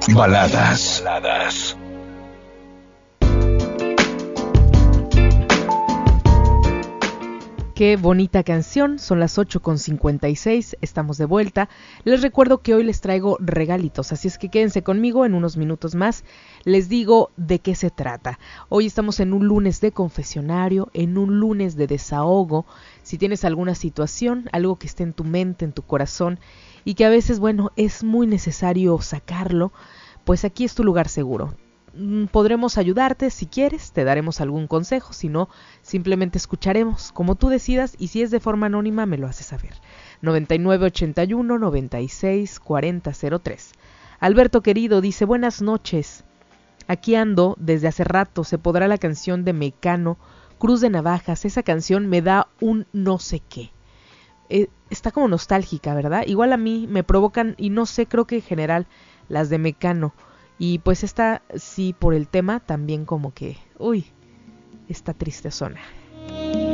Baladas. Qué bonita canción, son las 8:56, estamos de vuelta. Les recuerdo que hoy les traigo regalitos, así es que quédense conmigo en unos minutos más. Les digo de qué se trata. Hoy estamos en un lunes de confesionario, en un lunes de desahogo. Si tienes alguna situación, algo que esté en tu mente, en tu corazón, y que a veces, bueno, es muy necesario sacarlo, pues aquí es tu lugar seguro. Podremos ayudarte si quieres, te daremos algún consejo, si no, simplemente escucharemos como tú decidas y si es de forma anónima me lo haces saber. 9981-964003. Alberto querido dice, buenas noches, aquí ando desde hace rato, se podrá la canción de Mecano, Cruz de Navajas, esa canción me da un no sé qué. Está como nostálgica, ¿verdad? Igual a mí me provocan, y no sé, creo que en general las de Mecano. Y pues esta, sí, por el tema, también como que, uy, está triste zona.